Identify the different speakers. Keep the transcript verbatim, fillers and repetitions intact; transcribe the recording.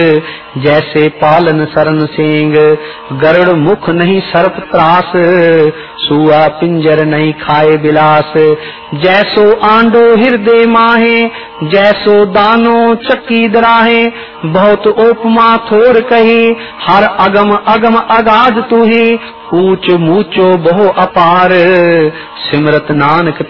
Speaker 1: जैसे पालन सरन सेंग, गरुड़ मुख नहीं सर्प त्रास, सुआ पिंजर नहीं खाए बिलास। जैसो आंडो हृदय माहे, जैसो दानो चक्की दराहे, बहुत उपमा थोर कही, हर अगम अगम अगाध तुही, ऊंच मूचो बहु अपार, सिमरत नानक